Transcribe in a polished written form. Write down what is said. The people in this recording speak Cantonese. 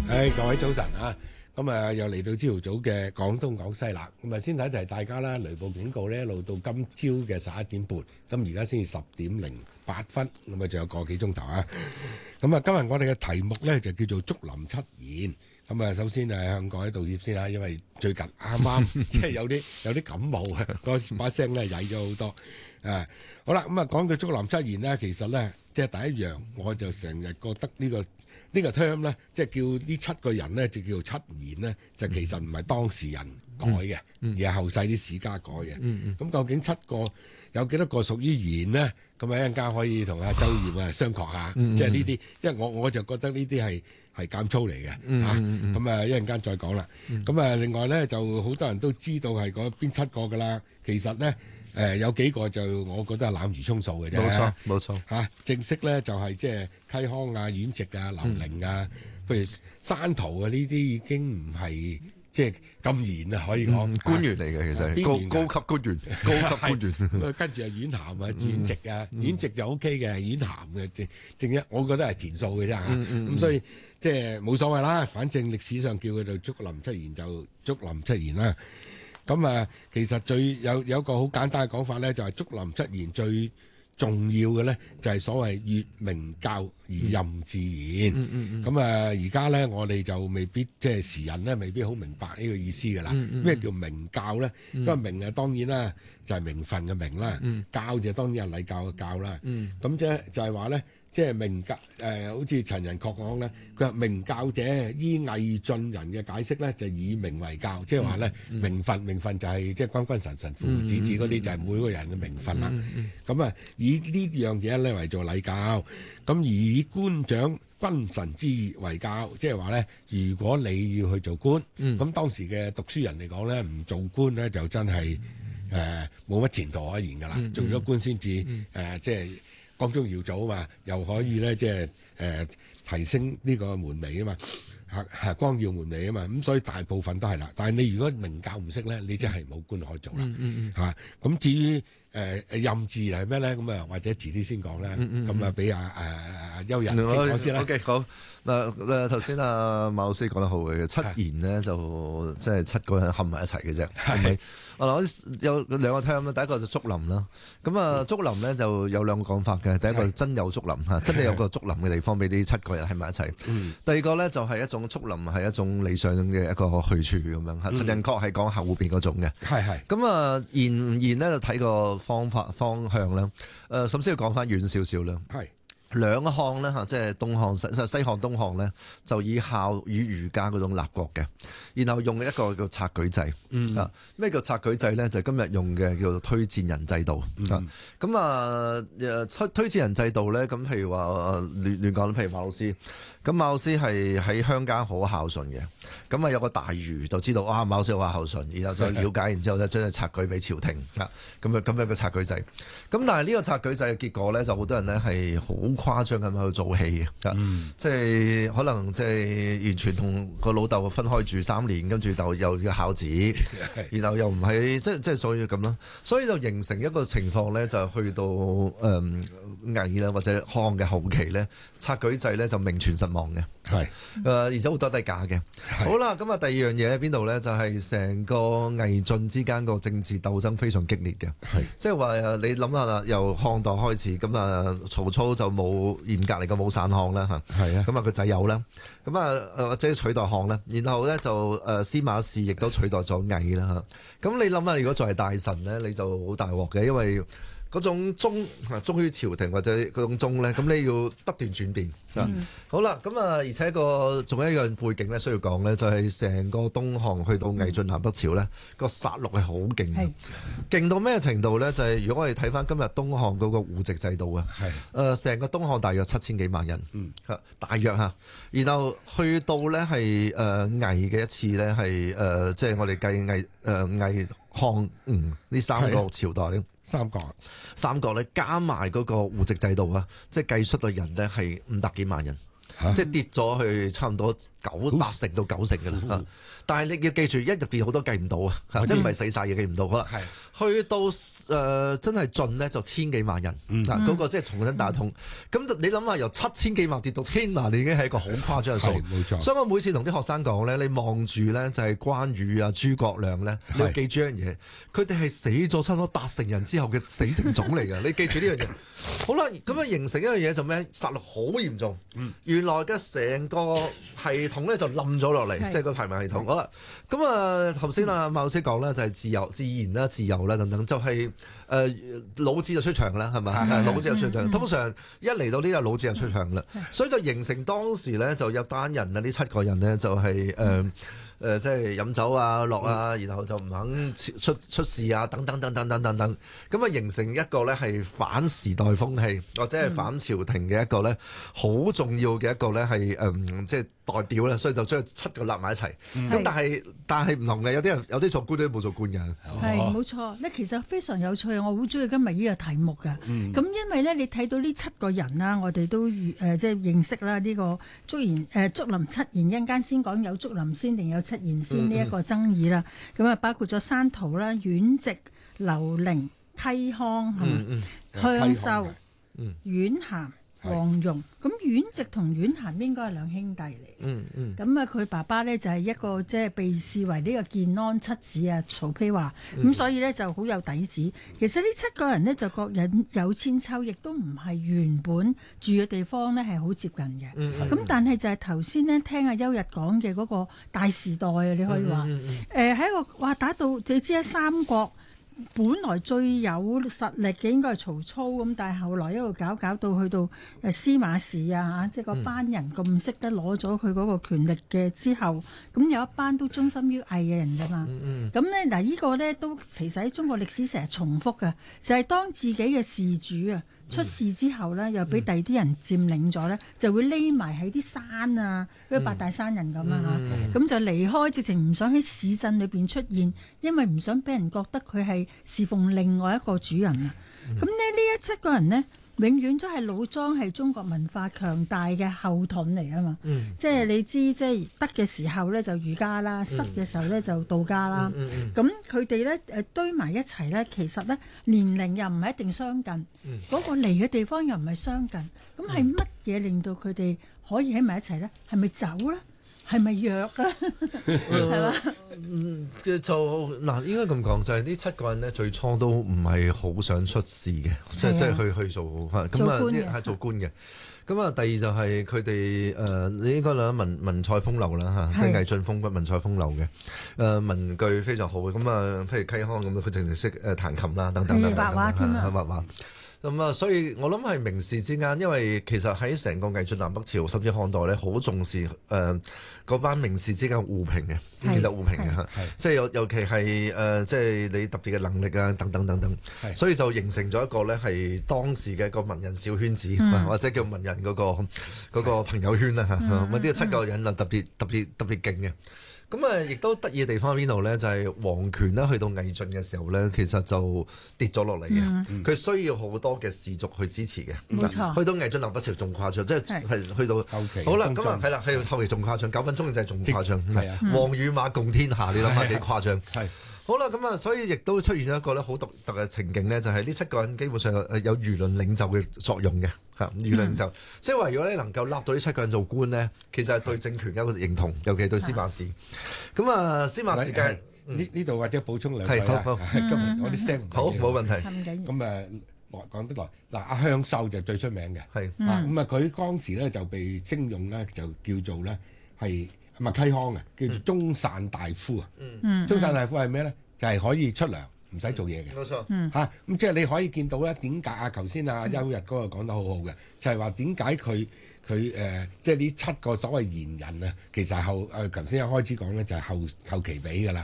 各位早晨啊！咁啊，又嚟到朝頭早嘅廣東廣西啦。咁啊，先提一提大家啦，雷暴警告咧，一路到今朝嘅11點半。咁而家先至10:08，咁啊，仲有個幾鐘頭啊。咁啊，今日我哋嘅題目咧就叫做竹林七賢。咁啊，首先向各位道歉先啦，因為最近啱啱即係有啲感冒啊，把聲咧曳咗好多。好啦，咁啊，講到竹林七賢咧，其實咧即係第一樣，我就成日覺得呢個 term 咧，即係叫呢7個人咧，就叫做七賢咧，就其實唔係當事人改嘅，而係後世啲史家改嘅。咁究竟7個有幾多個屬於賢呢？咁啊一陣間可以同阿周艷啊商榷下，即係呢啲，因為我就覺得呢啲係減粗嚟嘅嚇。咁啊一陣間再講啦。咁啊另外咧就好多人都知道係嗰邊7個㗎啦，其實咧。有幾個就我覺得係濫竽充數嘅啫，冇錯嚇。正式咧就係即係溪康啊、阮籍啊、劉伶啊，譬如山圖啊呢啲已經唔係即係咁嚴啊，可以講官員嚟嘅，其實高級官員， 跟住啊阮咸啊、阮籍啊，阮籍就 OK 嘅，阮咸嘅正一，我覺得係填數嘅啫嚇。咁所以即係冇所謂啦，反正歷史上叫佢做竹林七賢就竹林七賢啦。咁啊，其實最有一個好簡單嘅講法咧，就係竹林七賢最重要嘅咧，就係所謂越明教而任自然。咁啊，而家咧我哋就未必即係時人咧，未必好明白呢個意思㗎啦。咩叫明教咧？因為明啊，當然啦，就係名分嘅明啦。教就當然係禮教嘅教啦。咁即係就係話咧。即係明教好似陳寅恪講咧，佢話明教者依魏晉人嘅解釋咧，就以名為教，即係話咧名分就係即係君臣父父子子嗰啲就係每個人嘅名分啦。咁啊以呢樣嘢咧為做禮教，咁而以官長君臣之義為教，即係話咧，如果你要去做官，咁當時嘅讀書人嚟講咧，唔做官咧就真係冇乜前途可言㗎啦。做咗官先至即係。光宗耀祖啊嘛，又可以咧即係提升呢個門楣啊嘛，光耀門楣啊嘛，咁所以大部分都係啦。但係你如果明教唔識咧，你真係冇官可以做啦。咁至於任字係咩咧？咁啊或者遲啲先講啦。咁啊俾阿邱人講先啦。 OK 好。嗱頭先馬老師講得好嘅，七賢咧就即係7個人冚埋一齊嘅啫，係咪？我有2個 term 啦，第一個就竹林啦。咁啊竹林咧就有2個講法嘅，第一個真有竹林嚇，真係有個竹林嘅地方俾啲7個人喺埋一齊。第二個咧就係一種竹林係一種理想嘅一個去處咁樣嚇。陳寅恪係講後邊嗰種嘅。咁啊賢唔賢咧就睇個方向啦。首先要講翻遠少少啦。兩漢咧嚇，即係東漢西漢東漢咧，就以孝與儒家嗰種立國嘅，然後用一個叫察舉制。咩叫察舉制咧？就今日用嘅叫做推薦人制度。咁推薦人制度咧，咁譬如話亂講，譬如馬老師，咁馬老師係喺鄉間好孝順嘅，咁啊有個大儒就知道馬老師好孝順，然後再了解，然之後咧將佢察舉俾朝廷啊，咁樣嘅察舉制。咁但係呢個察舉制嘅結果咧，就好多人咧係好誇張咁去做戲嘅，即係可能即係完全同個老豆分開住3年，跟住就又要考子，然後又唔係即係所以咁啦，所以就形成一個情況咧，就去到魏啦或者漢嘅後期咧，察舉制咧就名存實亡嘅，而且好多都係假嘅。好啦，咁啊第二樣嘢喺邊度咧？就係成個魏晉之間個政治鬥爭非常激烈嘅，即係話你諗下啦，由漢代開始，咁啊曹操就冇嚴格嚟講冇散漢啦嚇，咁啊個仔有啦，咁啊或者取代漢啦，然後咧就司馬氏亦都取代咗魏啦嚇，咁你諗下，如果作為大臣咧，你就好大鑊嘅，因為嗰種忠於朝廷或者嗰種忠咧，咁你要不斷轉變。好啦，咁啊，而且仲有一樣背景咧需要講咧，就係成個東漢去到魏晉南北朝咧，個殺戮係好勁，勁到咩程度咧？就係如果我哋睇翻今日東漢嗰個戶籍制度啊，成個東漢大約7000幾萬人，大約嚇，然後去到咧係魏嘅一次咧係即係我哋計魏漢吳呢3個朝代咧。三國咧加埋嗰個戶籍制度啊，即係計出嘅人咧係500幾萬人。 即係跌咗去差唔多8成到9成㗎啦。但係你要記住，一入邊好多計唔到啊，即係唔係死晒嘅計唔到。好啦，去到真係盡咧就千幾萬人嗱，嗰個即係重新打通。咁你諗下，由7000幾萬跌到1000萬，已經係一個好誇張嘅數。 冇錯。 所以我每次同啲學生講咧，你望住咧就係關羽啊、諸葛亮咧，你要記住一樣嘢，佢哋係死咗差唔多8成人之後嘅死剩種嚟嘅。你記住呢樣嘢。好啦，咁樣形成一樣嘢就咩？殺戮好嚴重。原來嘅成個系統咧就冧咗落嚟，即係個排名系統。好啦，咁啊頭先啊馬老師講咧就係自然啦、自由啦等等，就係老子就出場啦，係咪？老子就出場。通常一嚟到呢個老子就出場啦，所以就形成當時咧就有單人啊，呢7個人咧就係即係飲酒啊、落啊，然後就唔肯出事啊，等等，咁啊形成一個咧係反時代風氣或者係反朝廷嘅一個咧好重要嘅一個咧係即係代表啦，所以就將7個立埋一齊。咁但係唔同嘅，有啲做官，有啲冇做官嘅。 係冇錯，咧其實非常有趣，我好中意今日呢個題目㗎。咁因為咧，你睇到呢7個人啦，我哋都即係認識啦。呢個竹林七賢，一陣間先講有竹林先定有七賢先呢一個爭議啦。咁啊，包括咗山圖啦、阮籍、劉伶、嵇康、向秀、阮咸、黃蓉。咁阮籍同阮咸應該係兩兄弟嚟。咁啊，佢爸爸咧就係一個即係被視為呢個建安七子啊，曹丕話。咁所以咧就好有底子。其實呢7個人呢，就各人有千秋，亦都唔係原本住嘅地方呢係好接近嘅。咁但係就係頭先呢，聽阿邱日講嘅嗰個大時代啊，你可以話喺一個話打到你知喺三國。本來最有實力嘅應該係曹操咁，但係後來一路搞到去到司馬氏啊，即係嗰班人咁識得攞咗佢嗰個權力嘅之後，咁有一班都忠心於魏嘅人㗎嘛。咁咧嗱，呢個咧都其實喺中國歷史成日重複嘅，就係當自己嘅事主啊出事之後咧，又俾第二啲人佔領咗咧，就會匿埋喺啲山啊，嗰啲八大山人咁啊嚇，咁就離開，直情唔想喺市鎮裏邊出現，因為唔想俾人覺得佢係侍奉另外一個主人啊。咁呢7個人呢，永遠都係老莊係中國文化強大嘅後盾嚟啊嘛。即係你知，即係得嘅時候咧就儒家啦，失嘅時候咧就道家啦。咁佢哋咧堆埋一齊咧，其實咧年齡又唔係一定相近，嗰個嚟嘅地方又唔係相近。咁係乜嘢令到佢哋可以喺埋一齊咧？係咪酒咧？係咪藥啊？係嘛？ 就嗱，應該咁講，就係呢7個人咧，最初都唔係好想出事嘅，即係去做咁啊，係做官嘅。咁啊，第二就係佢哋你應該諗文采風流啦嚇，即係魏晉風骨文采風流嘅文句非常好嘅。咁啊，譬如嵇康咁，佢淨係識彈琴啦，等等畫畫添啊， 畫畫。咁啊，所以我諗係名士之間，因為其實喺成個魏晉南北朝甚至漢代咧，好重視嗰班名士之間互評嘅，其實互評嘅嚇，即係尤其係即係你特別嘅能力啊，等等，所以就形成咗一個咧係當時嘅一個文人小圈子，或者叫文人嗰個朋友圈啊嚇，咁呢7個人啊特別勁嘅。咁啊，亦都得意嘅地方喺邊度咧？就係皇權咧，去到魏晉嘅時候咧，其實就跌咗落嚟嘅。佢需要好多嘅士族去支持嘅。 冇錯。 去到魏晉南北朝仲誇張，即係去到後期。好啦，咁啊係啦，係後期仲誇張，9分鐘就係仲誇張。係啊，黃與馬共天下，你諗下幾誇張？係。好啦，咁啊，所以亦都出現咗一個咧好獨特嘅情景咧，就係呢7個人基本上有輿論領袖嘅作用嘅嚇，輿論領袖，即係話如果你能夠立到呢7個人做官咧，其實係對政權嘅一個認同，尤其係對司馬氏。咁啊，司馬氏嘅呢度或者補充兩句啦。今日我啲聲唔好，冇問題。 咁講得來嗱，阿向秀就最出名嘅，係咁啊，佢當時咧就被徵用咧，就叫做咧係。咪嵇康啊，叫做中散大夫啊。中散大夫係咩咧？就係可以出糧，唔使做嘢嘅。 冇錯。 咁即係你可以見到咧，點解啊？頭先啊邱日嗰個講得好好嘅，就係話點解佢即係呢7個所謂賢人啊，其實頭先一開始講咧就係後期俾㗎啦。